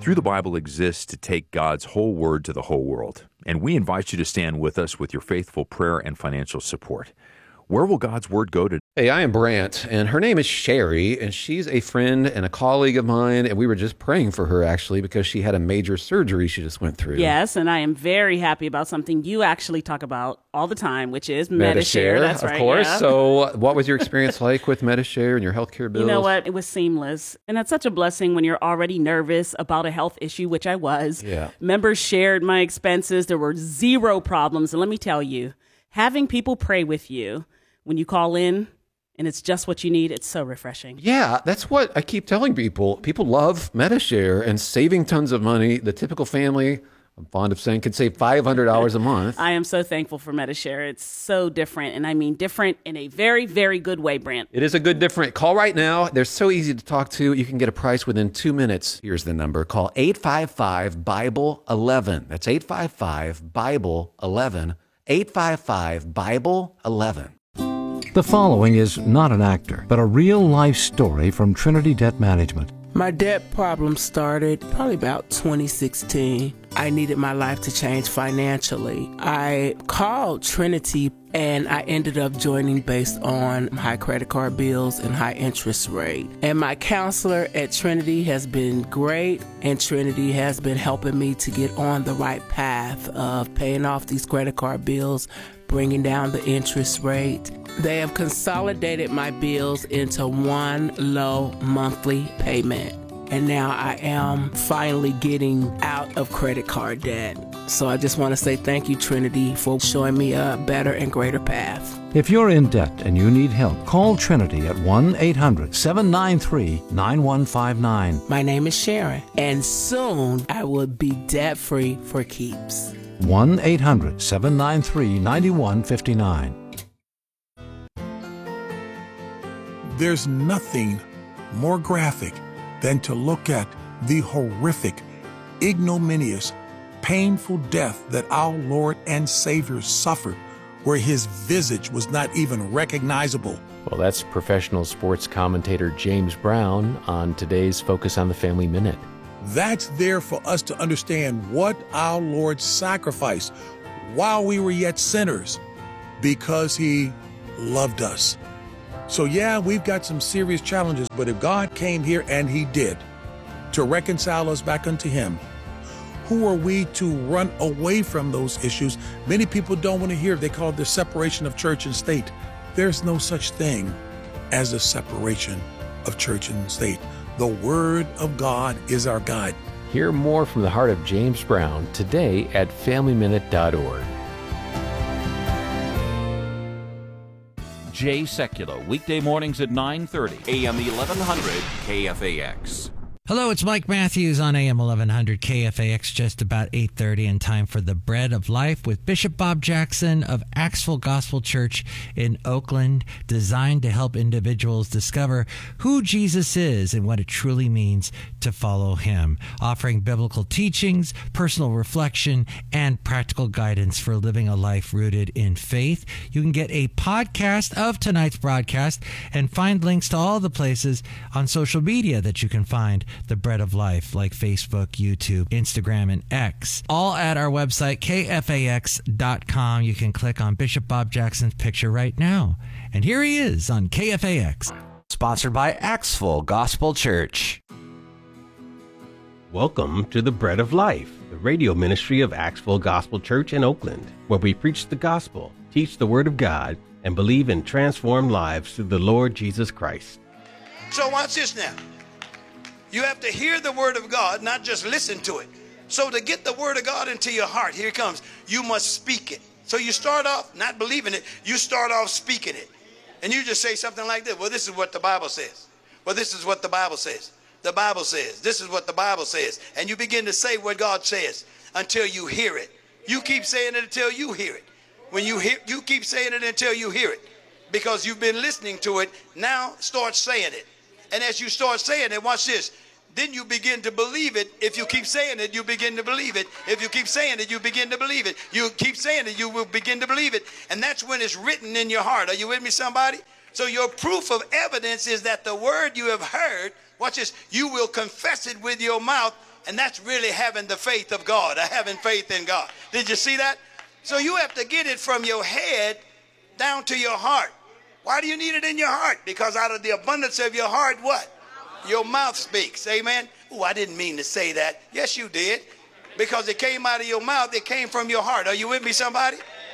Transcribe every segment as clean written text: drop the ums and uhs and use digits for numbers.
Through the Bible exists to take God's whole word to the whole world, and we invite you to stand with us with your faithful prayer and financial support. Where will God's word go today? Hey, I am Brant, and her name is Sherry, and she's a friend and a colleague of mine, and we were just praying for her, actually, because she had a major surgery she just went through. Yes, and I am very happy about something you actually talk about all the time, which is Medi-Share. That's right, of course. yeah. So what was your experience like with Medi-Share and your healthcare bills? You know what? It was seamless. And that's such a blessing when you're already nervous about a health issue, which I was. Yeah. Members shared my expenses. There were zero problems. And let me tell you, having people pray with you when you call in, and it's just what you need, it's so refreshing. Yeah, that's what I keep telling people. People love Medi-Share and saving tons of money. The typical family, I'm fond of saying, could save $500 a month. I am so thankful for Medi-Share. It's so different, and I mean different in a very, very good way, Brant. It is a good different. Call right now. They're so easy to talk to. You can get a price within 2 minutes. Here's the number. Call 855-BIBLE-11. That's 855-BIBLE-11. 855-BIBLE-11. The following is not an actor, but a real-life story from Trinity Debt Management. My debt problem started probably about 2016. I needed my life to change financially. I called Trinity and I ended up joining based on high credit card bills and high interest rate. And my counselor at Trinity has been great, and Trinity has been helping me to get on the right path of paying off these credit card bills, bringing down the interest rate. They have consolidated my bills into one low monthly payment. And now I am finally getting out of credit card debt. So I just want to say thank you, Trinity, for showing me a better and greater path. If you're in debt and you need help, call Trinity at 1-800-793-9159. My name is Sharon, and soon I will be debt-free for keeps. 1-800-793-9159. There's nothing more graphic than to look at the horrific, ignominious, painful death that our Lord and Savior suffered, where his visage was not even recognizable. Well, that's professional sports commentator James Brown on today's Focus on the Family Minute. That's there for us to understand what our Lord sacrificed while we were yet sinners, because he loved us. So yeah, we've got some serious challenges, but if God came here, and he did, to reconcile us back unto him, who are we to run away from those issues? Many people don't want to hear it. They call it the separation of church and state. There's no such thing as a separation of church and state. The Word of God is our guide. Hear more from the heart of James Brown today at FamilyMinute.org. Jay Sekulow, weekday mornings at 9:30, AM 1100 KFAX. Hello, it's Mike Matthews on AM 1100 KFAX, just about 8:30, and time for the Bread of Life with Bishop Bob Jackson of Axville Gospel Church in Oakland, designed to help individuals discover who Jesus is and what it truly means to follow him, offering biblical teachings, personal reflection, and practical guidance for living a life rooted in faith. You can get a podcast of tonight's broadcast and find links to all the places on social media that you can find the Bread of Life, like Facebook, YouTube, Instagram, and X. All at our website, KFAX.com. You can click on Bishop Bob Jackson's picture right now. And here he is on KFAX. Sponsored by Axville Gospel Church. Welcome to the Bread of Life, the radio ministry of Axville Gospel Church in Oakland, where we preach the gospel, teach the Word of God, and believe in transformed lives through the Lord Jesus Christ. So watch this now. You have to hear the Word of God, not just listen to it. So to get the Word of God into your heart, here it comes, you must speak it. So you start off not believing it, you start off speaking it. And you just say something like this: well, this is what the Bible says. Well, this is what the Bible says. The Bible says. This is what the Bible says. And you begin to say what God says until you hear it. You keep saying it until you hear it. When you keep saying it until you hear it. Because you've been listening to it, now start saying it. And as you start saying it, watch this, then you begin to believe it. If you keep saying it, you begin to believe it. If you keep saying it, you begin to believe it. You keep saying it, you will begin to believe it. And that's when it's written in your heart. Are you with me, somebody? So your proof of evidence is that the word you have heard, watch this, you will confess it with your mouth And that's really having the faith of God, or having faith in God. Did you see that? So you have to get it from your head down to your heart. Why do you need it in your heart? Because out of the abundance of your heart, what? Your mouth speaks. Amen. Oh, I didn't mean to say that. Yes, you did. Because it came out of your mouth. It came from your heart. Are you with me, somebody?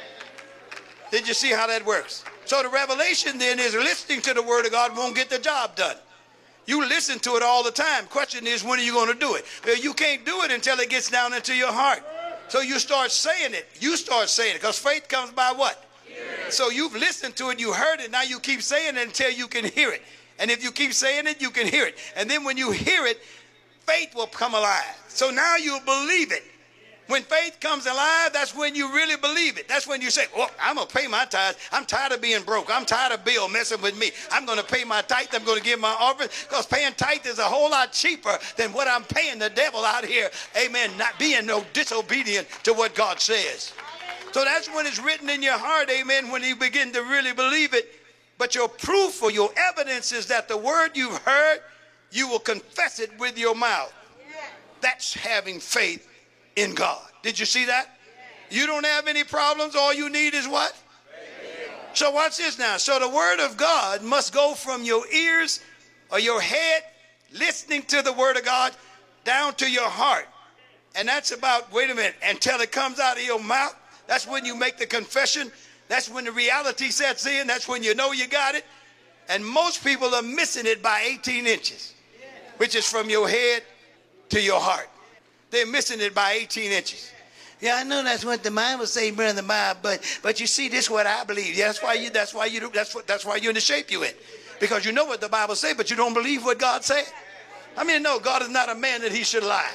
Did you see how that works? So the revelation then is listening to the word of God won't get the job done. You listen to it all the time. Question is, when are you going to do it? Well, you can't do it until it gets down into your heart. So you start saying it. You start saying it, because faith comes by what? So you've listened to it, you heard it, now you keep saying it until you can hear it. And if you keep saying it, you can hear it. And then when you hear it, faith will come alive. So now you believe it. When faith comes alive, that's when you really believe it. That's when you say, oh, I'm going to pay my tithes. I'm tired of being broke. I'm tired of Bill messing with me. I'm going to pay my tithe. I'm going to give my offering, because paying tithe is a whole lot cheaper than what I'm paying the devil out here. Amen. Not being no disobedient to what God says. So that's when it's written in your heart, amen, when you begin to really believe it. But your proof or your evidence is that the word you've heard, you will confess it with your mouth. That's having faith in God. Did you see that? You don't have any problems. All you need is what? So watch this now. So the word of God must go from your ears or your head, listening to the word of God, down to your heart. And that's about, wait a minute, until it comes out of your mouth. That's when you make the confession. That's when the reality sets in. That's when you know you got it. And most people are missing it by 18 inches, which is from your head to your heart. They're missing it by 18 inches. Yeah, I know that's what the Bible says, Brother Bob, but you see, this is what I believe. Yeah, that's why you're in the shape you're in. Because you know what the Bible says, but you don't believe what God said. How many know God is not a man that he should lie?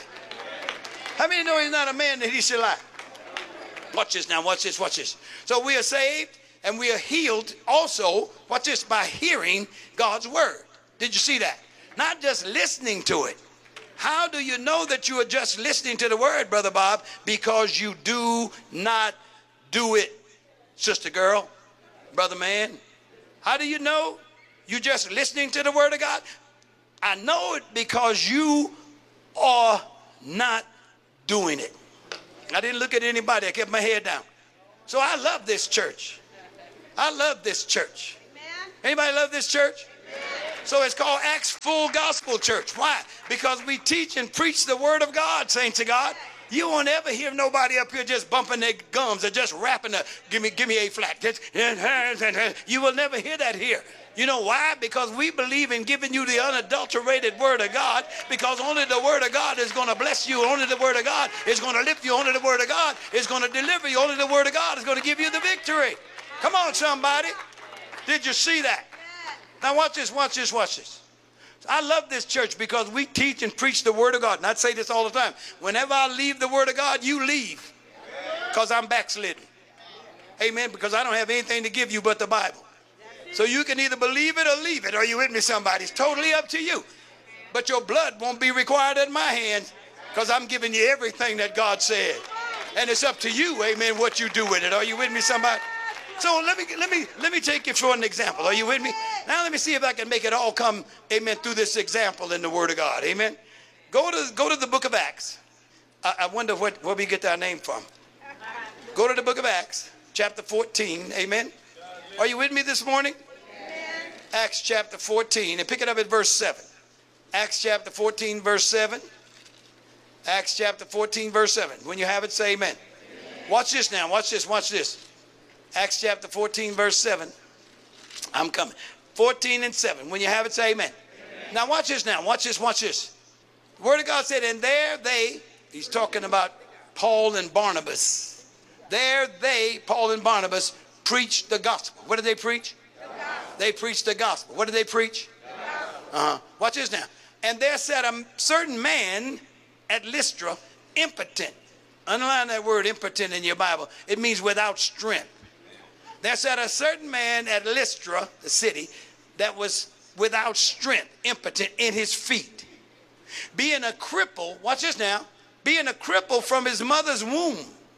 How many know he's not a man that he should lie? Watch this now, watch this, watch this. So we are saved and we are healed also, watch this, by hearing God's word. Did you see that? Not just listening to it. How do you know that you are just listening to the word, Brother Bob? Because you do not do it, sister girl, brother man. How do you know you're just listening to the word of God? I know it because you are not doing it. I didn't look at anybody. I kept my head down. So I love this church. I love this church. Anybody love this church? So it's called Acts Full Gospel Church. Why? Because we teach and preach the word of God, saints of God. You won't ever hear nobody up here just bumping their gums or just rapping give me A flat. You will never hear that here. You know why? Because we believe in giving you the unadulterated word of God, because only the word of God is going to bless you. Only the word of God is going to lift you. Only the word of God is going to deliver you. Only the word of God is going to give you the victory. Come on, somebody. Did you see that? Now watch this, watch this, watch this. I love this church because we teach and preach the word of God. And I say this all the time. Whenever I leave the word of God, you leave. Because I'm backslidden. Amen. Because I don't have anything to give you but the Bible. So you can either believe it or leave it. Are you with me, somebody? It's totally up to you. But your blood won't be required at my hands, because I'm giving you everything that God said. And it's up to you, amen, what you do with it. Are you with me, somebody? So let me take you for an example. Are you with me? Now let me see if I can make it all come, amen, through this example in the Word of God. Amen. Go to the book of Acts. I wonder where we get our name from. Go to the book of Acts, chapter 14. Amen. Are you with me this morning? Acts chapter 14, and pick it up at verse 7. Acts chapter 14, verse 7. Acts chapter 14, verse 7. When you have it, say amen. Watch this now. Watch this. Watch this. Acts chapter 14, verse 7. I'm coming. 14 and 7. When you have it, say amen. Now watch this now. Watch this. Watch this. The Word of God said, and there they, he's talking about Paul and Barnabas. There they, Paul and Barnabas, preached the gospel. What did they preach? They preached the gospel. What did they preach? Watch this now. And there sat a certain man at Lystra, impotent. Underline that word impotent in your Bible. It means without strength. There sat a certain man at Lystra, the city, that was without strength, impotent in his feet. Being a cripple, watch this now, being a cripple from his mother's womb,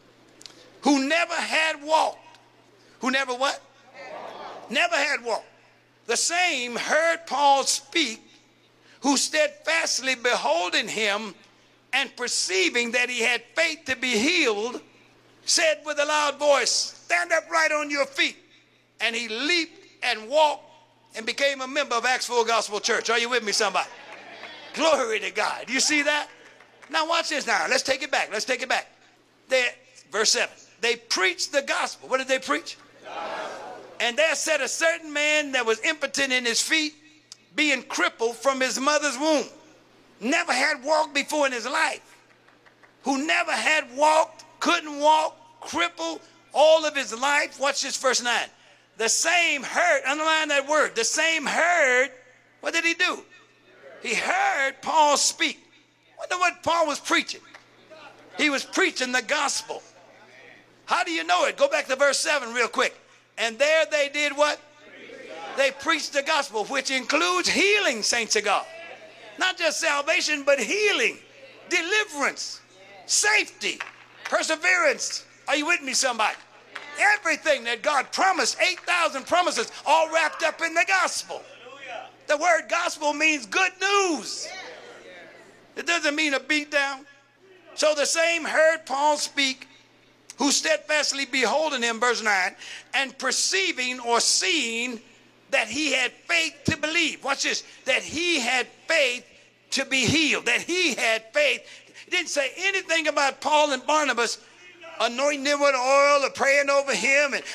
who never had walked. Who never what? Never had walked. The same heard Paul speak, who steadfastly beholding him and perceiving that he had faith to be healed, said with a loud voice, stand upright on your feet. And he leaped and walked and became a member of Acts Full Gospel Church. Are you with me, somebody? Glory to God. You see that? Now watch this now. Let's take it back. Let's take it back. Verse 7. They preached the gospel. What did they preach? And there sat a certain man that was impotent in his feet, being crippled from his mother's womb. Never had walked before in his life. Who never had walked, couldn't walk, crippled all of his life. Watch this, verse 9. The same heard, underline that word, the same heard, what did he do? He heard Paul speak. Wonder what Paul was preaching. He was preaching the gospel. How do you know it? Go back to verse 7 real quick. And there they did what? They preached the gospel, which includes healing, saints of God. Not just salvation, but healing, deliverance, safety, perseverance. Are you with me, somebody? Everything that God promised, 8,000 promises, all wrapped up in the gospel. The word gospel means good news. It doesn't mean a beat down. So the same heard Paul speak, who steadfastly beholding him, verse 9, and perceiving or seeing that he had faith to believe. Watch this. That he had faith to be healed. That he had faith. It didn't say anything about Paul and Barnabas anointing them with oil or praying over him. And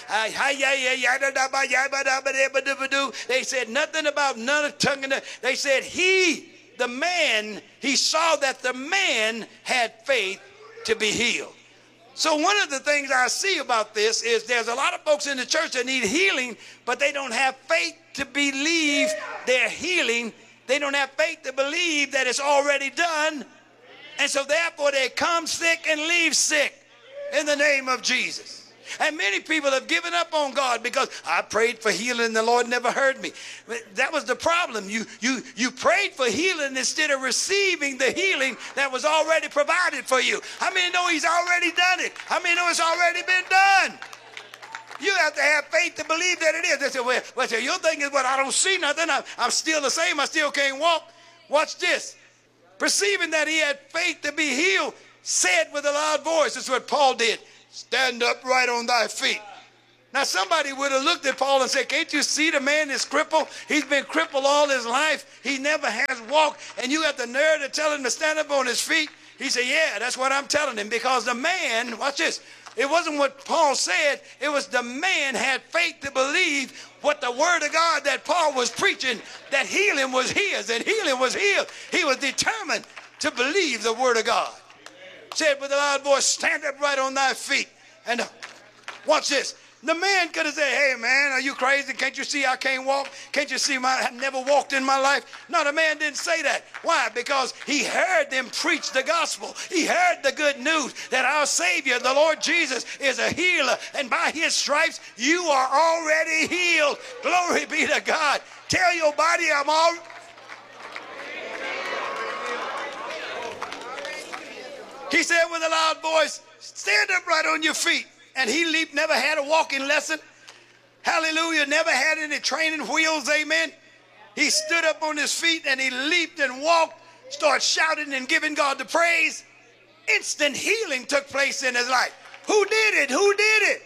they said nothing about none of tongue. They said the man, he saw that the man had faith to be healed. So one of the things I see about this is there's a lot of folks in the church that need healing, but they don't have faith to believe their healing. They don't have faith to believe that it's already done. And so therefore they come sick and leave sick in the name of Jesus. And many people have given up on God because I prayed for healing and the Lord never heard me. That was the problem. You prayed for healing instead of receiving the healing that was already provided for you. How many know he's already done it? How many know it's already been done? You have to have faith to believe that it is. They say, well, your thing is, I don't see nothing. I'm still the same. I still can't walk. Watch this. Perceiving that he had faith to be healed, said with a loud voice, that's what Paul did, stand upright on thy feet. Now somebody would have looked at Paul and said, can't you see the man is crippled? He's been crippled all his life. He never has walked. And you have the nerve to tell him to stand up on his feet. He said, yeah, that's what I'm telling him. Because the man, watch this, it wasn't what Paul said. It was the man had faith to believe what the word of God that Paul was preaching, that healing was his and healing was healed. He was determined to believe the word of God. Said with a loud voice, stand upright on thy feet. And watch this. The man could have said, hey, man, are you crazy? Can't you see I can't walk? Can't you see I never walked in my life? No, the man didn't say that. Why? Because he heard them preach the gospel. He heard the good news that our Savior, the Lord Jesus, is a healer. And by his stripes, you are already healed. Glory be to God. Tell your body I'm all... He said with a loud voice, stand upright on your feet. And he leaped, never had a walking lesson. Hallelujah, never had any training wheels, amen. He stood up on his feet and he leaped and walked, started shouting and giving God the praise. Instant healing took place in his life. Who did it? Who did it?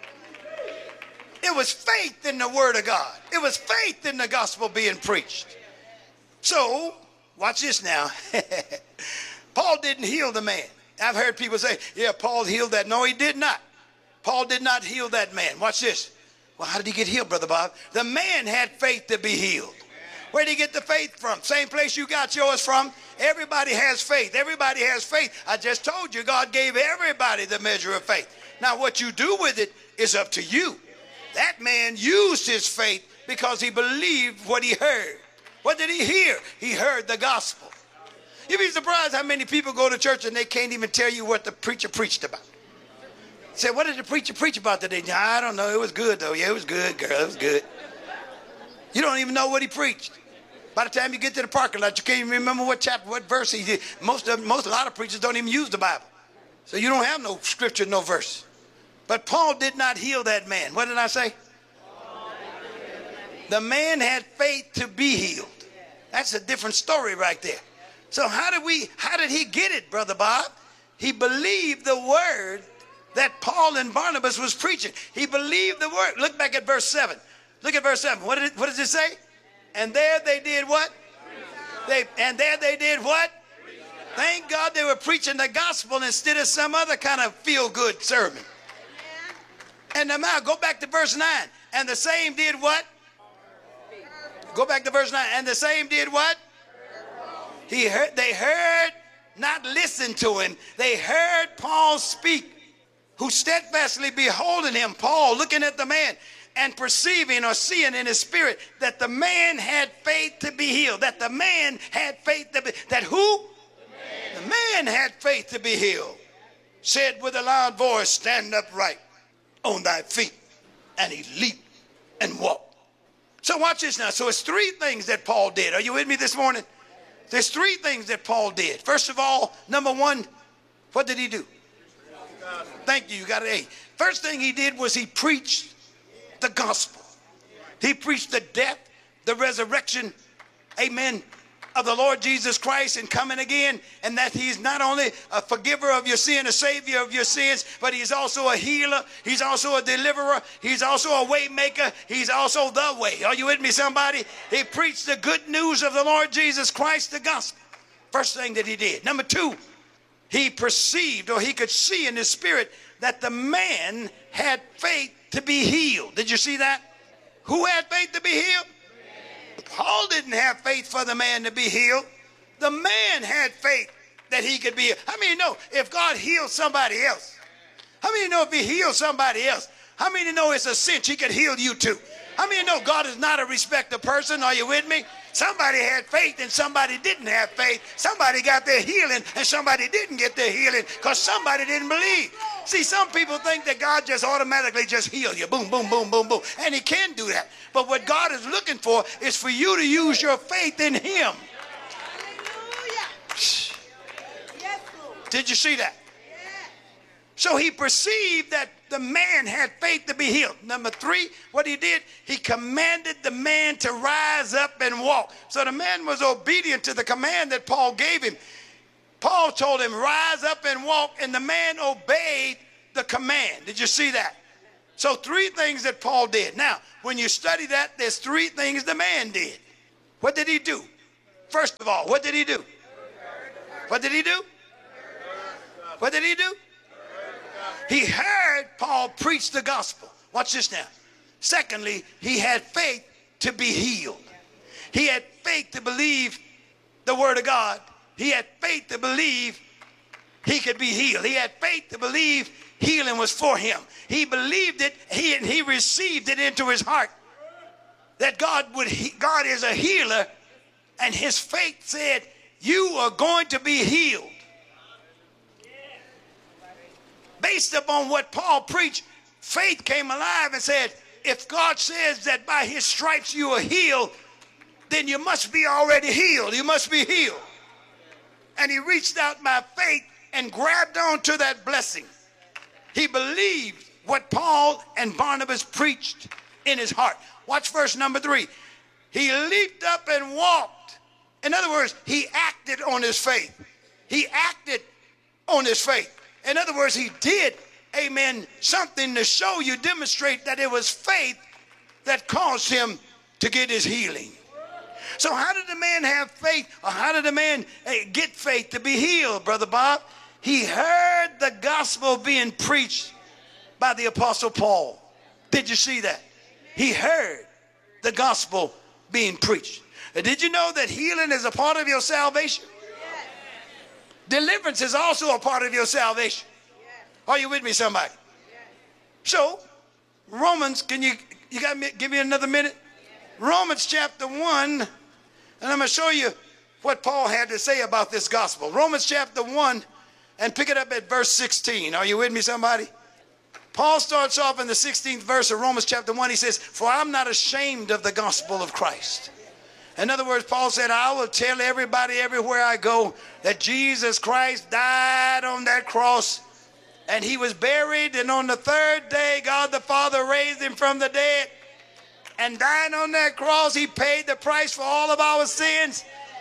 It was faith in the word of God. It was faith in the gospel being preached. So, watch this now. Paul didn't heal the man. I've heard people say, yeah, Paul healed that. No, he did not. Paul did not heal that man. Watch this. Well, how did he get healed, Brother Bob? The man had faith to be healed. Where did he get the faith from? Same place you got yours from. Everybody has faith. Everybody has faith. I just told you God gave everybody the measure of faith. Now, what you do with it is up to you. That man used his faith because he believed what he heard. What did he hear? He heard the gospel. You'd be surprised how many people go to church and they can't even tell you what the preacher preached about. Say, what did the preacher preach about today? I don't know. It was good, though. Yeah, it was good, girl. It was good. You don't even know what he preached. By the time you get to the parking lot, you can't even remember what chapter, what verse he did. A lot of preachers don't even use the Bible. So you don't have no scripture, no verse. But Paul did not heal that man. What did I say? The man had faith to be healed. That's a different story right there. So how did he get it, Brother Bob? He believed the word that Paul and Barnabas was preaching. He believed the word. Look back at verse 7. Look at verse 7. What does it say? And there they did what? There they did what? Thank God they were preaching the gospel instead of some other kind of feel-good sermon. And now go back to verse 9. And the same did what? Go back to verse 9. And the same did what? They heard, not listened to him. They heard Paul speak, who steadfastly beholding him, Paul looking at the man and perceiving or seeing in his spirit that the man had faith to be healed. That the man had faith to be, that who? The man had faith to be healed. Said with a loud voice, stand upright on thy feet. And he leaped and walked. So watch this now. So it's three things that Paul did. Are you with me this morning? There's three things that Paul did. First of all, number one, what did he do? Thank you. You got an A. First thing he did was he preached the gospel. He preached the death, the resurrection, amen, of the Lord Jesus Christ and coming again, and that he's not only a forgiver of your sin, a savior of your sins, but he's also a healer. He's also a deliverer. He's also a way maker. He's also the way. Are you with me, somebody? He preached the good news of the Lord Jesus Christ, the gospel. First thing that he did. Number two, he perceived, or he could see in his spirit, that the man had faith to be healed. Did you see that? Who had faith to be healed? Paul didn't have faith for the man to be healed. The man had faith that he could be healed. How many know if God healed somebody else? How many know if he healed somebody else? How many know it's a cinch he could heal you too? How many know God is not a respecter person? Are you with me? Somebody had faith and somebody didn't have faith. Somebody got their healing and somebody didn't get their healing because somebody didn't believe. See, some people think that God just automatically just heal you. Boom, boom, boom, boom, boom. And he can do that. But what God is looking for is for you to use your faith in him. Did you see that? So he perceived that the man had faith to be healed. Number three, what he did, he commanded the man to rise up and walk. So the man was obedient to the command that Paul gave him. Paul told him, rise up and walk, and the man obeyed the command. Did you see that? So three things that Paul did. Now, when you study that, there's three things the man did. What did he do? First of all, what did he do? What did he do? What did he do? He heard Paul preach the gospel. Watch this now. Secondly, he had faith to be healed. He had faith to believe the word of God. He had faith to believe he could be healed. He had faith to believe healing was for him. He believed it, and he received it into his heart that God is a healer, and his faith said, you are going to be healed. Based upon what Paul preached, faith came alive and said, if God says that by his stripes you are healed, then you must be already healed. You must be healed. And he reached out by faith and grabbed onto that blessing. He believed what Paul and Barnabas preached in his heart. Watch verse number 3. He leaped up and walked. In other words, he acted on his faith. He acted on his faith. In other words, he did, amen, something to show you, demonstrate that it was faith that caused him to get his healing. So how did the man have faith, or how did the man get faith to be healed, Brother Bob? He heard the gospel being preached by the Apostle Paul. Did you see that? He heard the gospel being preached. Did you know that healing is a part of your salvation? Deliverance is also a part of your salvation. Are you with me, somebody? So, Romans, can you give me another minute? Romans chapter 1, and I'm going to show you what Paul had to say about this gospel. Romans chapter 1, and pick it up at verse 16. Are you with me, somebody? Paul starts off in the 16th verse of Romans chapter 1. He says, for I'm not ashamed of the gospel of Christ. In other words, Paul said, I will tell everybody everywhere I go that Jesus Christ died on that cross, and he was buried, and on the third day, God the Father raised him from the dead, and dying on that cross, he paid the price for all of our sins,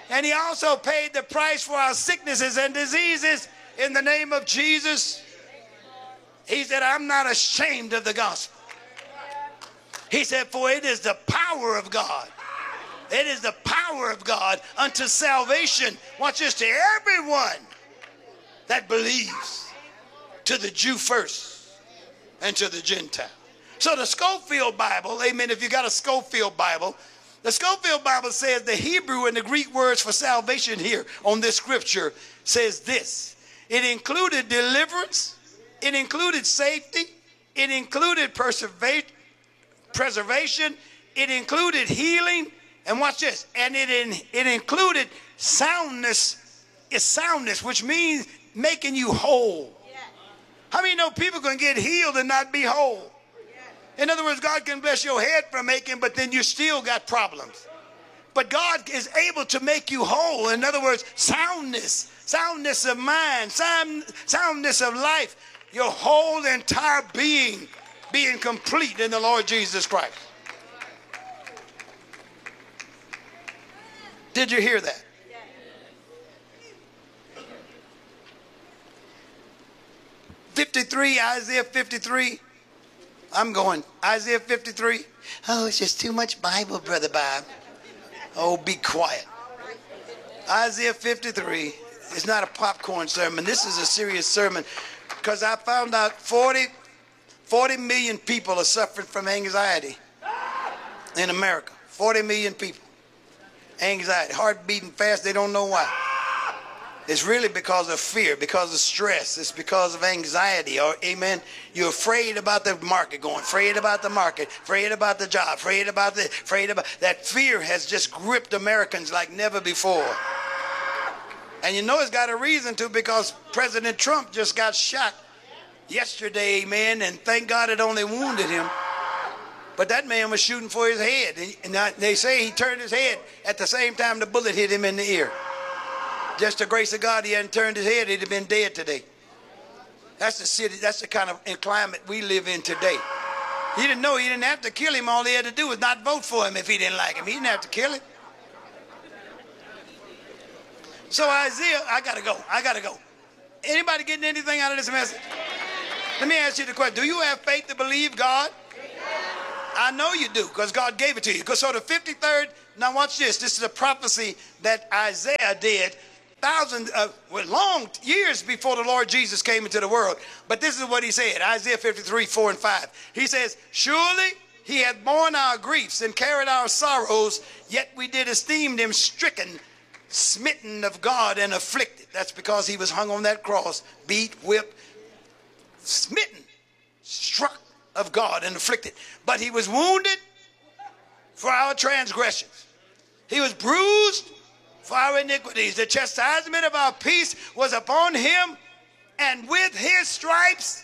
And he also paid the price for our sicknesses and diseases in the name of Jesus. He said, I'm not ashamed of the gospel. He said, for it is the power of God. It is the power of God unto salvation. Watch this, to everyone that believes, to the Jew first and to the Gentile. So the Scofield Bible, amen, if you got a Scofield Bible, the Scofield Bible says the Hebrew and the Greek words for salvation here on this scripture says this. It included deliverance, it included safety, it included preservation, it included healing, and watch this, and it included soundness, which means making you whole. How many know people can get healed and not be whole? In other words, God can bless your head from aching, but then you still got problems. But God is able to make you whole. In other words, soundness of mind, soundness of life, your whole entire being being complete in the Lord Jesus Christ. Did you hear that? 53, Isaiah 53. I'm going, Isaiah 53. Oh, it's just too much Bible, Brother Bob. Oh, be quiet. Isaiah 53. It's not a popcorn sermon. This is a serious sermon because I found out 40 million people are suffering from anxiety in America. 40 million people. Anxiety, heart beating fast, they don't know why. It's really because of fear, because of stress. It's because of anxiety, or amen. You're afraid about the market going, afraid about the market, afraid about the job, afraid about that fear has just gripped Americans like never before. And you know it's got a reason to, because President Trump just got shot yesterday, amen, and thank God it only wounded him. But that man was shooting for his head. And they say he turned his head at the same time the bullet hit him in the ear. Just the grace of God, he hadn't turned his head, he'd have been dead today. That's the city, that's the kind of climate we live in today. He didn't know he didn't have to kill him. All he had to do was not vote for him if he didn't like him. He didn't have to kill him. So Isaiah, I gotta go. Anybody getting anything out of this message? Let me ask you the question. Do you have faith to believe God? I know you do, because God gave it to you. So the 53rd, now watch this. This is a prophecy that Isaiah did long years before the Lord Jesus came into the world. But this is what he said, Isaiah 53, 4 and 5. He says, surely he hath borne our griefs and carried our sorrows, yet we did esteem him stricken, smitten of God and afflicted. That's because he was hung on that cross, beat, whipped, smitten, struck of God and afflicted. But he was wounded for our transgressions. He was bruised for our iniquities. The chastisement of our peace was upon him, and with his stripes,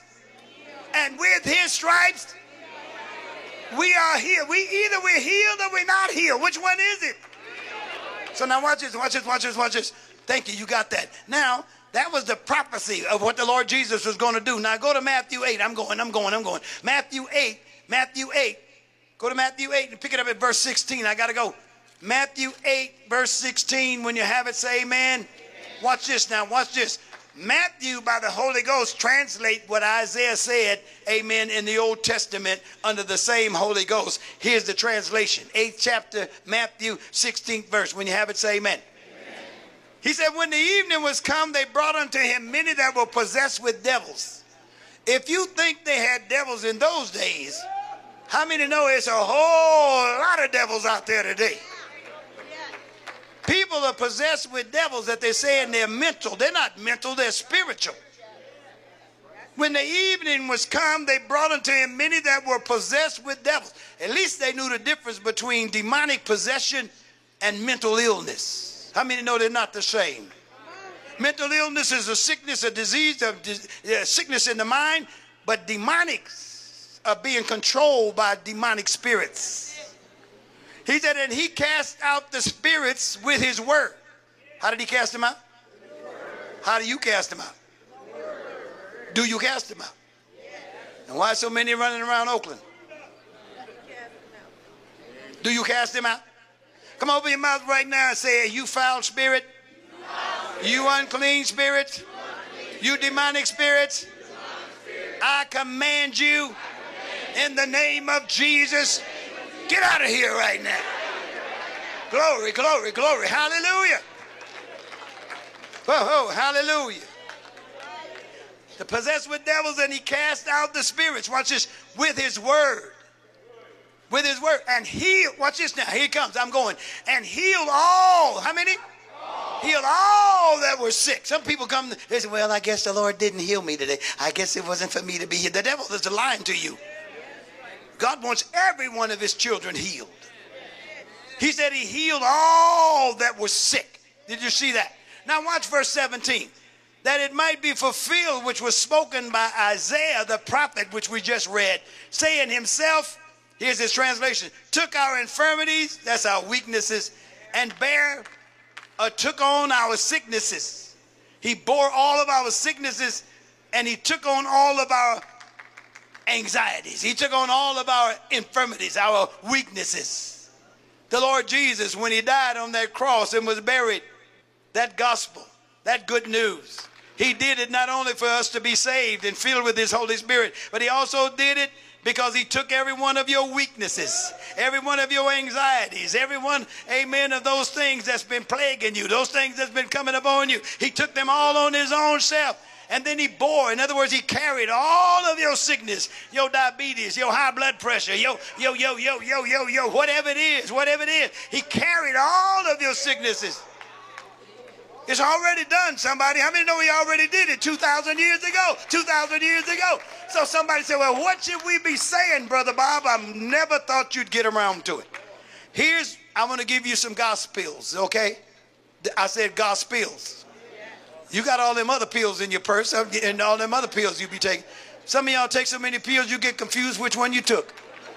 we are healed. Either we're healed or we're not healed. Which one is it? So now watch this. Thank you, you got that. Now, that was the prophecy of what the Lord Jesus was going to do. Now go to Matthew 8. I'm going. Matthew 8. Go to Matthew 8 and pick it up at verse 16. I got to go. Matthew 8, verse 16. When you have it, say amen. Amen. Watch this now. Watch this. Matthew, by the Holy Ghost, translate what Isaiah said, amen, in the Old Testament under the same Holy Ghost. Here's the translation. 8th chapter, Matthew, 16th verse. When you have it, say amen. He said, when the evening was come, they brought unto him many that were possessed with devils. If you think they had devils in those days, how many know it's a whole lot of devils out there today? People are possessed with devils that they're saying they're mental. They're not mental, they're spiritual. When the evening was come, they brought unto him many that were possessed with devils. At least they knew the difference between demonic possession and mental illness. How many know they're not the same? Mental illness is a sickness, a disease, sickness in the mind, but demonics are being controlled by demonic spirits. He said, and he cast out the spirits with his word. How did he cast them out? How do you cast them out? Do you cast them out? And why so many running around Oakland? Do you cast them out? Come open your mouth right now and say, you foul spirit, you unclean spirit, you demonic spirits, I command you in the name of Jesus, get out of here right now. Glory, glory, glory. Hallelujah. Oh, hallelujah. The possessed with devils, and he cast out the spirits. Watch this. With his word. With his word. And healed. Watch this now. Here it comes. I'm going. And healed all. How many? Healed all that were sick. Some people come, they say, well, I guess the Lord didn't heal me today. I guess it wasn't for me to be healed. The devil is lying to you. God wants every one of his children healed. He said he healed all that were sick. Did you see that? Now watch verse 17. That it might be fulfilled which was spoken by Isaiah the prophet, which we just read, saying himself, here's his translation, took our infirmities, that's our weaknesses, and took on our sicknesses. He bore all of our sicknesses, and he took on all of our anxieties. He took on all of our infirmities, our weaknesses. The Lord Jesus, when he died on that cross and was buried, that gospel, that good news, he did it not only for us to be saved and filled with his Holy Spirit, but he also did it because he took every one of your weaknesses, every one of your anxieties, every one, amen, of those things that's been plaguing you, those things that's been coming upon you. He took them all on his own self. And then he bore, in other words, he carried all of your sickness, your diabetes, your high blood pressure, whatever it is, he carried all of your sicknesses. It's already done, somebody. How many know he already did it 2,000 years ago? 2,000 years ago. So somebody said, well, what should we be saying, Brother Bob? I never thought you'd get around to it. I want to give you some gospels, okay? I said gospels. You got all them other pills in your purse and all them other pills you be taking. Some of y'all take so many pills you get confused which one you took.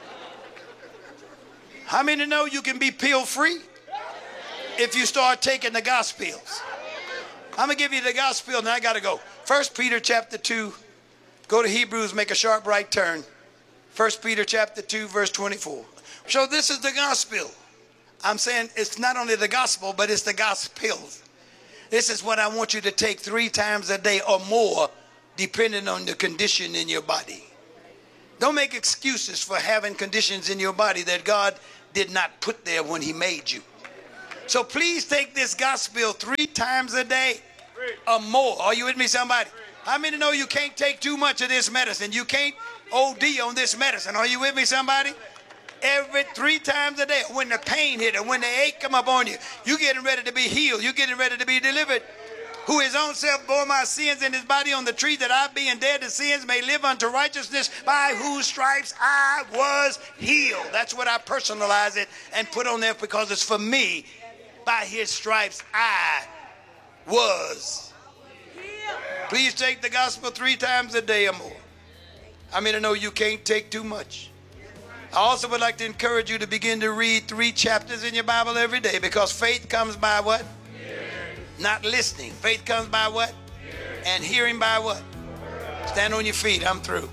How many know you can be pill free if you start taking the gospels? I'm going to give you the gospel and I got to go. 1 Peter chapter 2. Go to Hebrews, make a sharp right turn. 1 Peter chapter 2 verse 24. So this is the gospel. I'm saying it's not only the gospel, but it's the gospels. This is what I want you to take 3 times a day or more, depending on the condition in your body. Don't make excuses for having conditions in your body that God did not put there when he made you. So please take this gospel 3 times a day or more. Are you with me, somebody? How many know you can't take too much of this medicine? You can't OD on this medicine. Are you with me, somebody? Every 3 times a day, when the pain hit or when the ache come up on you, you getting ready to be healed. You getting ready to be delivered. Who his own self bore my sins in his body on the tree, that I, being dead to sins, may live unto righteousness, by whose stripes I was healed. That's what I personalize it and put on there because it's for me. By his stripes I was healed. Please take the gospel 3 times a day or more. I mean, I know you can't take too much. I also would like to encourage you to begin to read 3 chapters in your Bible every day, because faith comes by what? Hearing. Not listening. Faith comes by what? Hearing. And hearing by what? Stand on your feet. I'm through.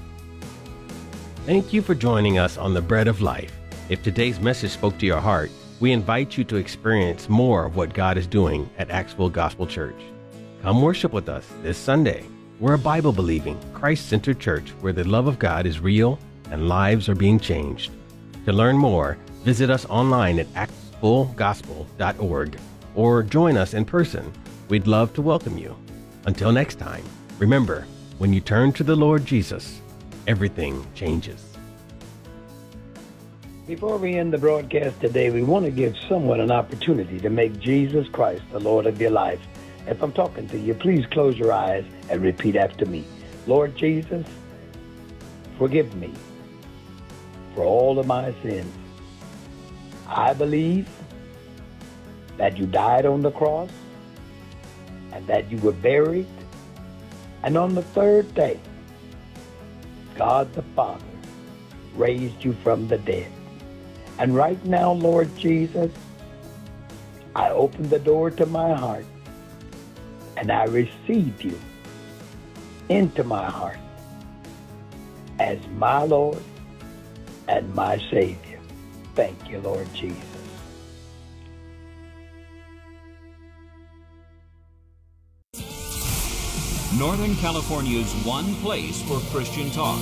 Thank you for joining us on The Bread of Life. If today's message spoke to your heart, we invite you to experience more of what God is doing at Axville Gospel Church. Come worship with us this Sunday. We're a Bible-believing, Christ-centered church where the love of God is real and lives are being changed. To learn more, visit us online at axvillegospel.org or join us in person. We'd love to welcome you. Until next time, remember, when you turn to the Lord Jesus, everything changes. Before we end the broadcast today, we want to give someone an opportunity to make Jesus Christ the Lord of your life. If I'm talking to you, please close your eyes and repeat after me. Lord Jesus, forgive me for all of my sins. I believe that you died on the cross and that you were buried, and on the 3rd day, God the Father raised you from the dead. And right now, Lord Jesus, I open the door to my heart and I receive you into my heart as my Lord and my Savior. Thank you, Lord Jesus. Northern California's one place for Christian talk.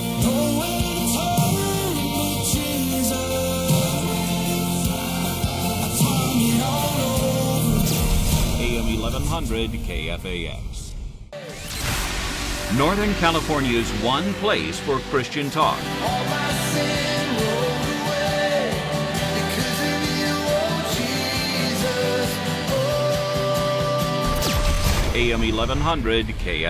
AM 1100 KFAX. Northern California's one place for Christian talk. AM 1100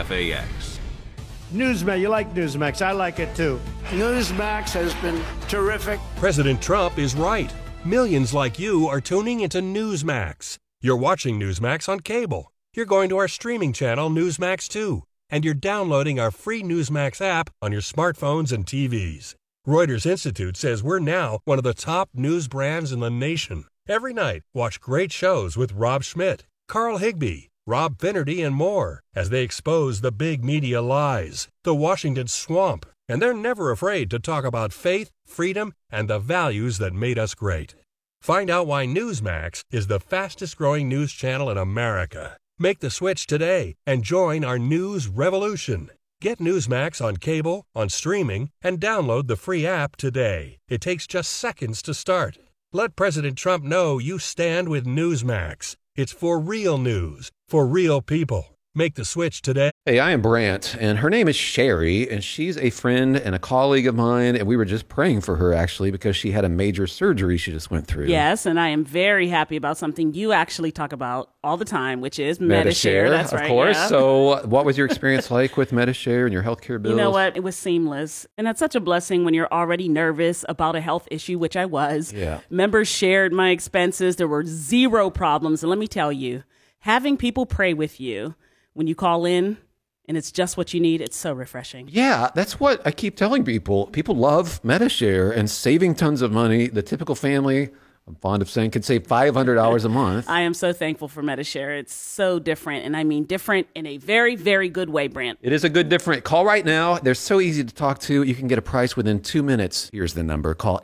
KFAX. Newsmax, you like Newsmax. I like it too. Newsmax has been terrific. President Trump is right. Millions like you are tuning into Newsmax. You're watching Newsmax on cable. You're going to our streaming channel, Newsmax 2. And you're downloading our free Newsmax app on your smartphones and TVs. Reuters Institute says we're now one of the top news brands in the nation. Every night, watch great shows with Rob Schmidt, Carl Higbie, Rob Finnerty, and more as they expose the big media lies, the Washington swamp, and they're never afraid to talk about faith, freedom, and the values that made us great. Find out why Newsmax is the fastest-growing news channel in America. Make the switch today and join our news revolution. Get Newsmax on cable, on streaming, and download the free app today. It takes just seconds to start. Let President Trump know you stand with Newsmax. It's for real news, for real people. Make the switch today. Hey, I am Brant, and her name is Sherry, and she's a friend and a colleague of mine, and we were just praying for her, actually, because she had a major surgery she just went through. Yes, and I am very happy about something you actually talk about all the time, which is Medi-Share. That's right, of course. yeah. So what was your experience like with Medi-Share and your healthcare bills? You know what? It was seamless. And that's such a blessing when you're already nervous about a health issue, which I was. Yeah. Members shared my expenses. There were zero problems. And let me tell you, having people pray with you when you call in and it's just what you need, it's so refreshing. Yeah, that's what I keep telling people. People love Medi-Share and saving tons of money. The typical family, I'm fond of saying, can save $500 a month. I am so thankful for Medi-Share. It's so different, and I mean different in a very, very good way, Brant. It is a good different. Call right now. They're so easy to talk to. You can get a price within 2 minutes. Here's the number. Call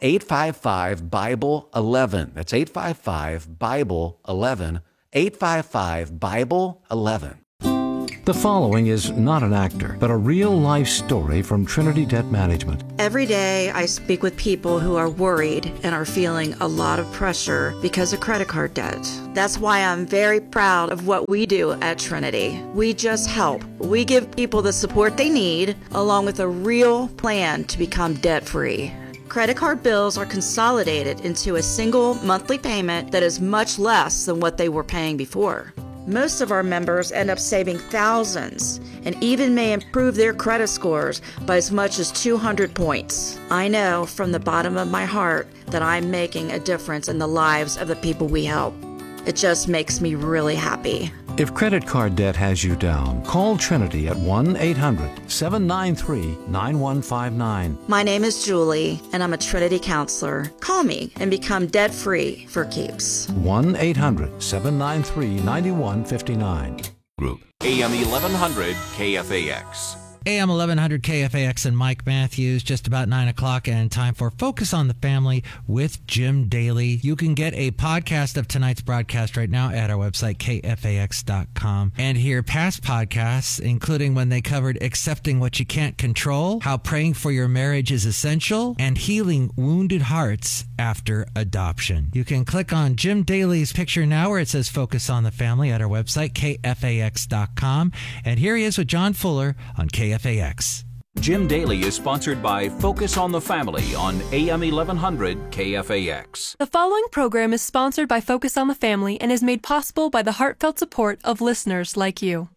855-BIBLE-11. That's 855-BIBLE-11. 855-BIBLE-11. The following is not an actor, but a real-life story from Trinity Debt Management. Every day I speak with people who are worried and are feeling a lot of pressure because of credit card debt. That's why I'm very proud of what we do at Trinity. We just help. We give people the support they need, along with a real plan to become debt-free. Credit card bills are consolidated into a single monthly payment that is much less than what they were paying before. Most of our members end up saving thousands and even may improve their credit scores by as much as 200 points. I know from the bottom of my heart that I'm making a difference in the lives of the people we help. It just makes me really happy. If credit card debt has you down, call Trinity at 1-800-793-9159. My name is Julie, and I'm a Trinity counselor. Call me and become debt-free for keeps. 1-800-793-9159. Group. AM 1100 KFAX. AM 1100 KFAX and Mike Matthews, just about 9 o'clock, and time for Focus on the Family with Jim Daly. You can get a podcast of tonight's broadcast right now at our website, kfax.com, and hear past podcasts, including when they covered accepting what you can't control, how praying for your marriage is essential, and healing wounded hearts after adoption. You can click on Jim Daly's picture now where it says Focus on the Family at our website, kfax.com, and here he is with John Fuller on KFAX. Jim Daly is sponsored by Focus on the Family on AM 1100 KFAX. The following program is sponsored by Focus on the Family and is made possible by the heartfelt support of listeners like you.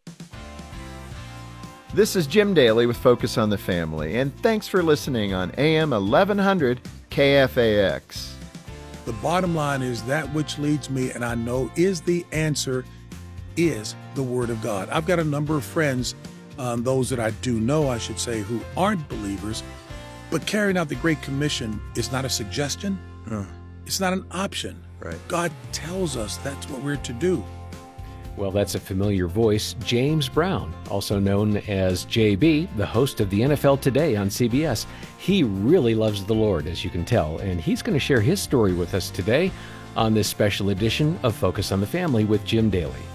This is Jim Daly with Focus on the Family, and thanks for listening on AM 1100 KFAX. The bottom line is that which leads me, and I know is the answer, is the Word of God. I've got a number of friends, those that I do know, I should say, who aren't believers, but carrying out the Great Commission is not a suggestion. It's not an option. Right. God tells us that's what we're to do. Well, that's a familiar voice. James Brown, also known as JB, the host of the NFL Today on CBS. He really loves the Lord, as you can tell, and he's going to share his story with us today on this special edition of Focus on the Family with Jim Daly.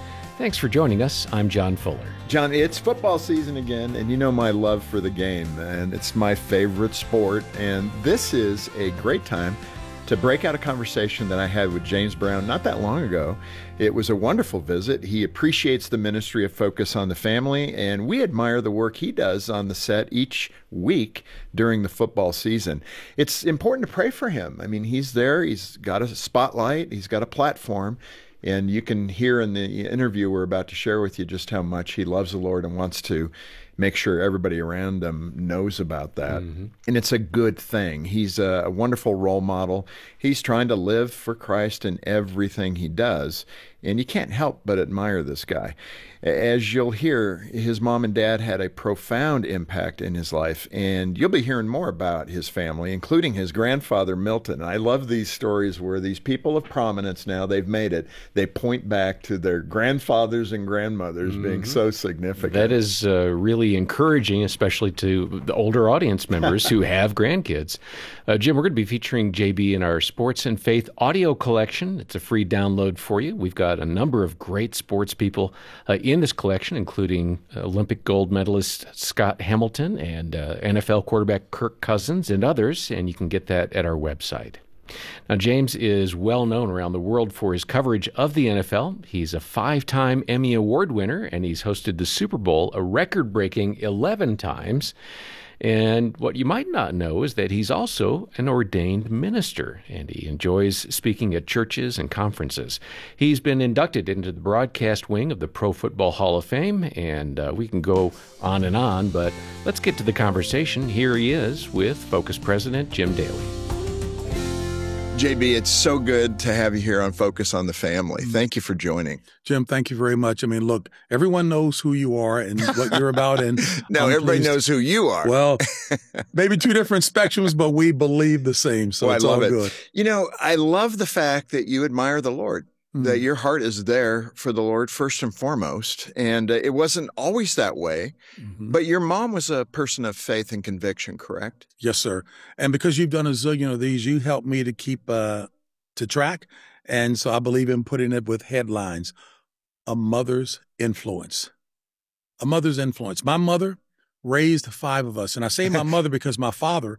Thanks for joining us. I'm John Fuller. John, it's football season again, and you know my love for the game, and it's my favorite sport, and this is a great time to break out a conversation that I had with James Brown not that long ago. It was a wonderful visit. He appreciates the ministry of Focus on the Family, and we admire the work he does on the set each week during the football season. It's important to pray for him. I mean, he's there. He's got a spotlight. He's got a platform. And you can hear in the interview we're about to share with you just how much he loves the Lord and wants to make sure everybody around him knows about that. Mm-hmm. And it's a good thing. He's a wonderful role model. He's trying to live for Christ in everything he does. And you can't help but admire this guy. As you'll hear, his mom and dad had a profound impact in his life, and you'll be hearing more about his family, including his grandfather, Milton. And I love these stories where these people of prominence now, they've made it, they point back to their grandfathers and grandmothers being so significant. That is really encouraging, especially to the older audience members who have grandkids. Jim, we're going to be featuring JB in our Sports and Faith audio collection. It's a free download for you. We've got a number of great sports people in this collection, including Olympic gold medalist Scott Hamilton and NFL quarterback Kirk Cousins and others, and you can get that at our website. Now, James is well known around the world for his coverage of the NFL. He's a 5-time Emmy Award winner, and he's hosted the Super Bowl a record-breaking 11 times. And what you might not know is that he's also an ordained minister, and he enjoys speaking at churches and conferences. He's been inducted into the broadcast wing of the Pro Football Hall of Fame, and we can go on, but let's get to the conversation. Here he is with Focus President Jim Daly. JB, it's so good to have you here on Focus on the Family. Thank you for joining. Jim, thank you very much. I mean, look, everyone knows who you are and what you're about. And no, everybody knows who you are. Well, maybe two different spectrums, but we believe the same. So it's all good. You know, I love the fact that you admire the Lord, that your heart is there for the Lord first and foremost. And it wasn't always that way, but your mom was a person of faith and conviction, correct? Yes, sir. And because you've done a zillion of these, you helped me to keep to track. And so I believe in putting it with headlines, a mother's influence. A mother's influence. My mother raised 5 of us. And I say my mother because my father,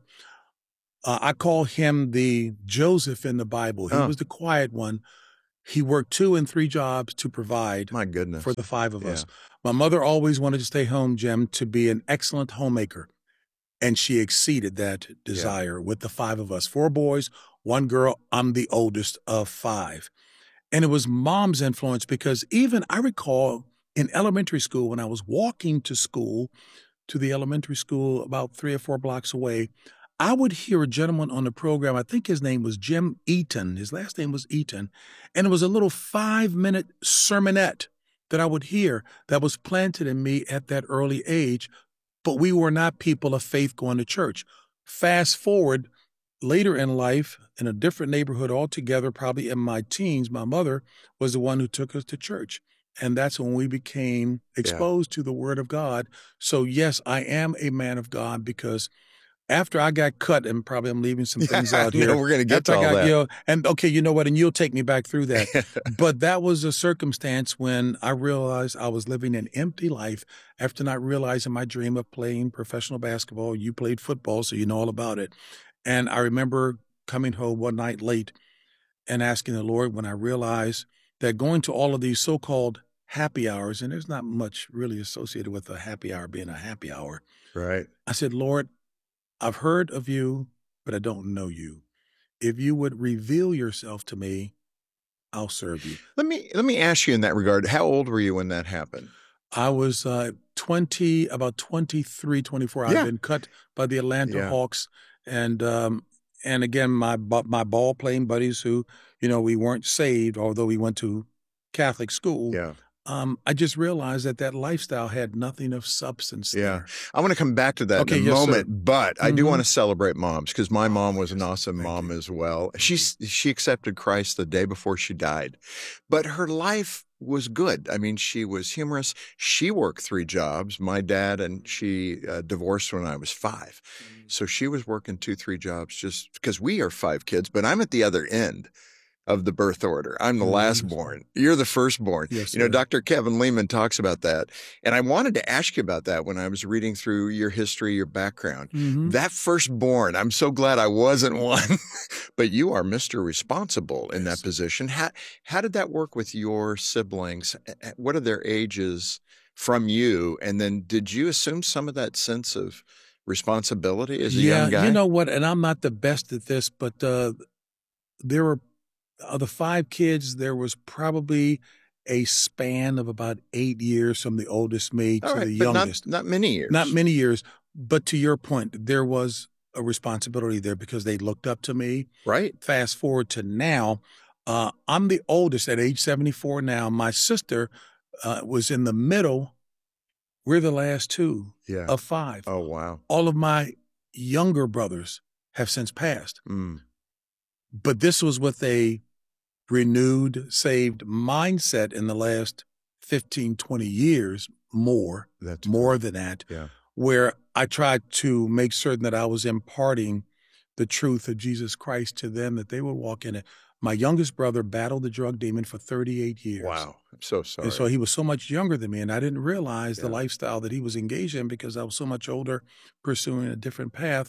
I call him the Joseph in the Bible. He was the quiet one. He worked 2 and 3 jobs to provide for the 5 of us. My mother always wanted to stay home, Jim, to be an excellent homemaker. And she exceeded that desire with the 5 of us. 4 boys, 1 girl. I'm the oldest of 5. And it was mom's influence because even I recall in elementary school when I was walking to school, to the elementary school about 3 or 4 blocks away, I would hear a gentleman on the program, I think his name was Jim Eaton. His last name was Eaton. And it was a little 5-minute sermonette that I would hear that was planted in me at that early age. But we were not people of faith going to church. Fast forward later in life, in a different neighborhood altogether, probably in my teens, my mother was the one who took us to church. And that's when we became exposed to the Word of God. So, yes, I am a man of God because after I got cut, and probably I'm leaving some things out here. We're going to get to all that. And okay, you know what? And you'll take me back through that. But that was a circumstance when I realized I was living an empty life after not realizing my dream of playing professional basketball. You played football, so you know all about it. And I remember coming home one night late and asking the Lord when I realized that going to all of these so-called happy hours, and there's not much really associated with a happy hour being a happy hour. Right. I said, Lord, I've heard of you, but I don't know you. If you would reveal yourself to me, I'll serve you. Let me ask you in that regard, how old were you when that happened? I was about 23, 24. I'd been cut by the Atlanta Hawks. And again, my ball playing buddies who, we weren't saved, although we went to Catholic school. Yeah. I just realized that lifestyle had nothing of substance there. I want to come back to that in a moment, but I do want to celebrate moms because my mom was an awesome mom as well. She accepted Christ the day before she died, but her life was good. I mean, she was humorous. She worked 3 jobs. My dad and she divorced when I was 5. So she was working 2, 3 jobs just because we are 5 kids, but I'm at the other end. of the birth order. I'm the last born. You're the firstborn. Yes, you know, sir. Dr. Kevin Lehman talks about that. And I wanted to ask you about that when I was reading through your history, your background. That firstborn, I'm so glad I wasn't one, but you are Mr. Responsible in that position. How did that work with your siblings? What are their ages from you? And then did you assume some of that sense of responsibility as a young guy? You know what? And I'm not the best at this, but there were, of the 5 kids, there was probably a span of about 8 years from the oldest me to the youngest. Not many years. Not many years. But to your point, there was a responsibility there because they looked up to me. Right. Fast forward to now, I'm the oldest at age 74 now. My sister was in the middle. We're the last 2 of 5. Oh, wow. All of my younger brothers have since passed. But this was with a renewed, saved mindset in the last 15, 20 years, more than that, where I tried to make certain that I was imparting the truth of Jesus Christ to them, that they would walk in it. My youngest brother battled the drug demon for 38 years. Wow. I'm so sorry. And so he was so much younger than me, and I didn't realize the lifestyle that he was engaged in because I was so much older, pursuing a different path.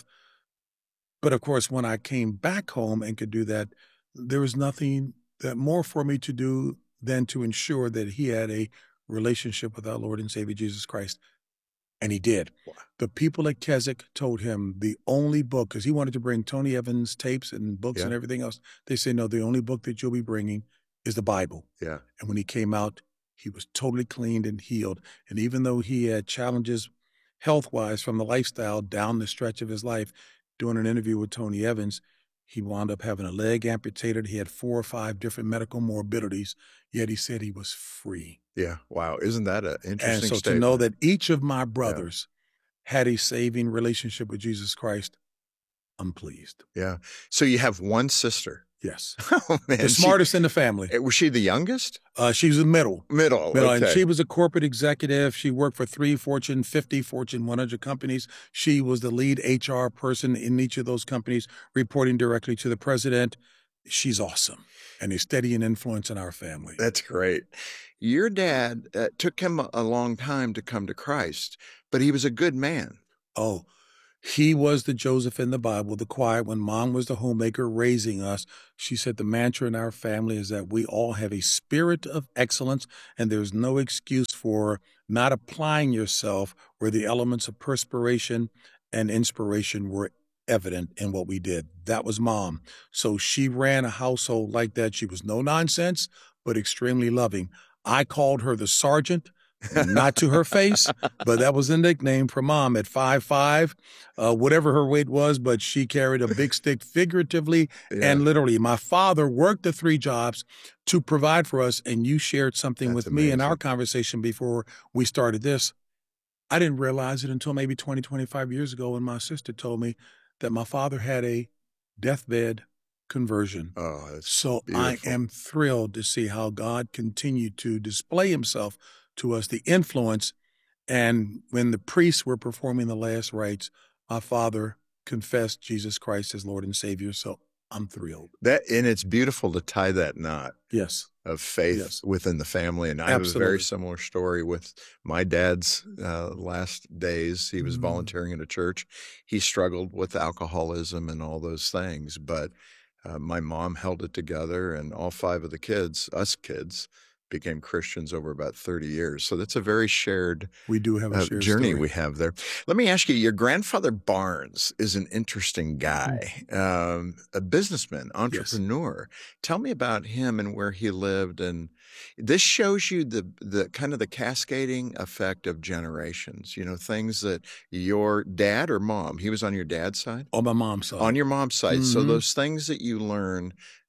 But of course, when I came back home and could do that, there was nothing that more for me to do than to ensure that he had a relationship with our Lord and Savior Jesus Christ. And he did. Wow. The people at Keswick told him the only book, because he wanted to bring Tony Evans tapes and books and everything else. They said, no, the only book that you'll be bringing is the Bible. Yeah. And when he came out, he was totally cleaned and healed. And even though he had challenges health-wise from the lifestyle down the stretch of his life, doing an interview with Tony Evans, he wound up having a leg amputated. He had 4 or 5 different medical morbidities, yet he said he was free. Yeah. Wow. Isn't that an interesting And so statement? to know that each of my brothers had a saving relationship with Jesus Christ, I'm pleased. Yeah. So you have one sister. Yes. Oh, man. The smartest in the family. Was she the youngest? She was the middle. Middle. Okay. And she was a corporate executive. She worked for 3 Fortune 50, Fortune 100 companies. She was the lead HR person in each of those companies, reporting directly to the president. She's awesome and a steady influence in our family. That's great. Your dad, took him a long time to come to Christ, but he was a good man. Oh, he was the Joseph in the Bible, the quiet. When Mom was the homemaker raising us, she said the mantra in our family is that we all have a spirit of excellence, and there's no excuse for not applying yourself where the elements of perspiration and inspiration were evident in what we did. That was Mom. So she ran a household like that. She was no nonsense, but extremely loving. I called her the sergeant. Not to her face, but that was a nickname for Mom at 5'5", whatever her weight was, but she carried a big stick figuratively and literally. My father worked the 3 jobs to provide for us, and you shared something with me in our conversation before we started this. I didn't realize it until maybe 20, 25 years ago when my sister told me that my father had a deathbed conversion. Oh, that's so beautiful. I am thrilled to see how God continued to display himself to us, the influence. And when the priests were performing the last rites, my father confessed Jesus Christ as Lord and Savior. So I'm thrilled. And it's beautiful to tie that knot. Yes. Of faith within the family. And I have a very similar story with my dad's last days. He was volunteering in a church. He struggled with alcoholism and all those things, but my mom held it together, and all 5 of the kids, us kids, became Christians over about 30 years. So that's a very shared we do have a shared journey story. we have there. Let me ask you, your grandfather Barnes is an interesting guy, a businessman, entrepreneur. Yes. Tell me about him and where he lived. And this shows you the kind of the cascading effect of generations, you know, things that your dad or mom, he was on your dad's side? On my mom's side. On your mom's side. So those things that you learn,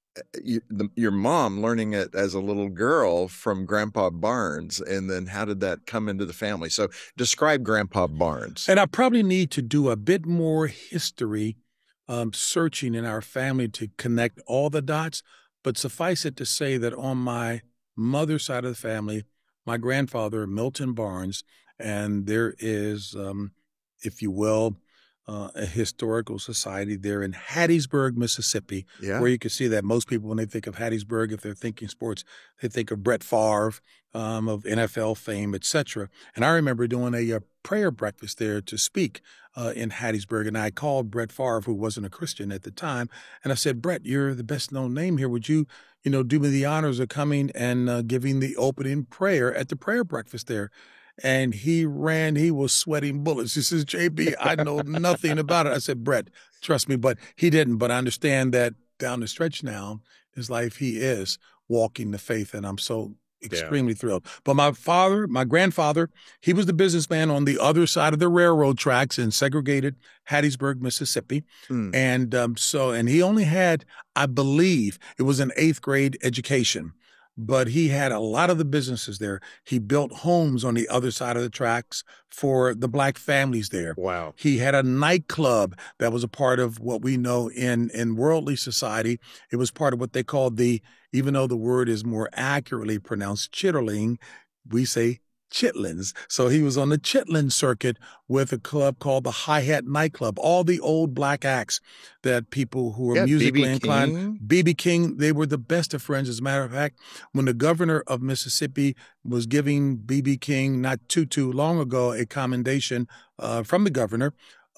your mom learning it as a little girl from Grandpa Barnes, and then how did that come into the family? So describe Grandpa Barnes. And I probably need to do a bit more history searching in our family to connect all the dots, but suffice it to say that on my mother's side of the family, my grandfather, Milton Barnes, and there is, if you will, a historical society there in Hattiesburg, Mississippi, where you can see that most people, when they think of Hattiesburg, if they're thinking sports, they think of Brett Favre, of NFL fame, etc. And I remember doing a prayer breakfast there to speak in Hattiesburg, and I called Brett Favre, who wasn't a Christian at the time, and I said, Brett, you're the best known name here. Would you, do me the honors of coming and giving the opening prayer at the prayer breakfast there? And he was sweating bullets. He says, JB, I know nothing about it. I said, Brett, trust me, but he didn't. But I understand that down the stretch now, his life, he is walking the faith, and I'm so extremely thrilled. But my grandfather, he was the businessman on the other side of the railroad tracks in segregated Hattiesburg, Mississippi. And and he only had, I believe, it was an 8th grade education. But he had a lot of the businesses there. He built homes on the other side of the tracks for the black families there. Wow. He had a nightclub that was a part of what we know in worldly society. It was part of what they called even though the word is more accurately pronounced chitterling, we say Chitlins. So he was on the Chitlin circuit with a club called the Hi-Hat Nightclub. All the old black acts that people who were musically inclined, B.B. King, they were the best of friends. As a matter of fact, when the governor of Mississippi was giving B.B. King not too long ago a commendation from the governor,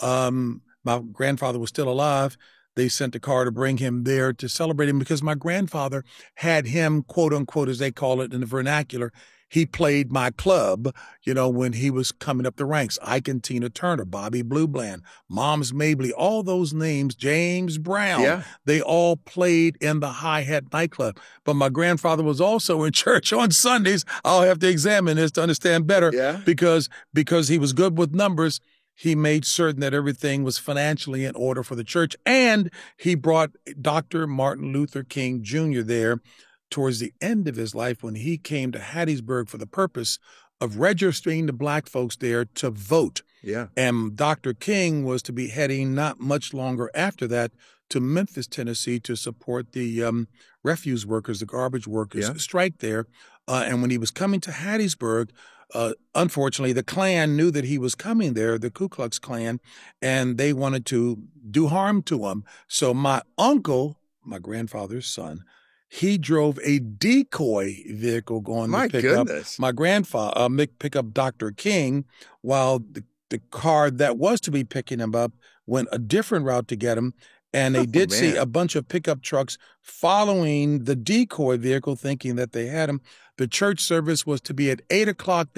my grandfather was still alive. They sent a car to bring him there to celebrate him because my grandfather had him, quote unquote, as they call it in the vernacular, he played my club, when he was coming up the ranks. Ike and Tina Turner, Bobby Blue Bland, Moms Mabley, all those names, James Brown, they all played in the Hi-Hat Nightclub. But my grandfather was also in church on Sundays. I'll have to examine this to understand better because he was good with numbers. He made certain that everything was financially in order for the church. And he brought Dr. Martin Luther King Jr. there towards the end of his life when he came to Hattiesburg for the purpose of registering the black folks there to vote. And Dr. King was to be heading not much longer after that to Memphis, Tennessee to support the refuse workers, the garbage workers strike there. And when he was coming to Hattiesburg, unfortunately, the Klan knew that he was coming there, the Ku Klux Klan, and they wanted to do harm to him. So my uncle, my grandfather's son, he drove a decoy vehicle going to pick up my grandfather, pick up Dr. King, while the car that was to be picking him up went a different route to get him. And they did see a bunch of pickup trucks following the decoy vehicle, thinking that they had him. The church service was to be at 8 o'clock